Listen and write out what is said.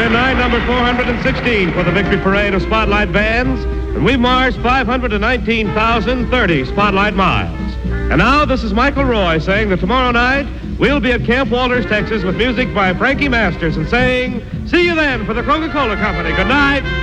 We're night number 416 for the victory parade of Spotlight bands, and we've marched 519,030 Spotlight miles. And now this is Michael Roy saying that tomorrow night we'll be at Camp Walters, Texas with music by Frankie Masters and saying, see you then for the Coca-Cola Company. Good night.